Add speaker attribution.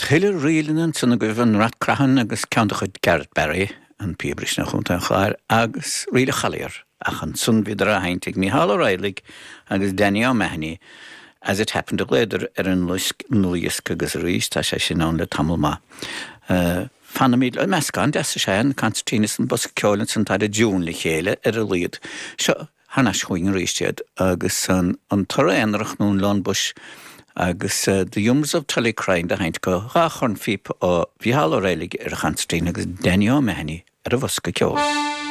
Speaker 1: Chiile rialanan sanna go bhfuin rat crahan agus ceanta chud Garrett Barry an pibris na chunta an cháir agus riile chaléir ach an sun viidir a haintig Micheál O'Reilly agus Danny O'Mahony as it happened to léidir an nuisc agus rís tá sé sin an le tamil má. Fanna míad le meascán de sé an Constantinas an bus ceolalan san tá a dún le chéile a líad. Seo hanas chuoin ríistead agus an toréanrach nún Lon Bush agus the Yummers of Tullycrain de haint go chun fip ó Micheál O'Reilly ar a Constantine agus Danny O'Mahony ar a bhosca ceol.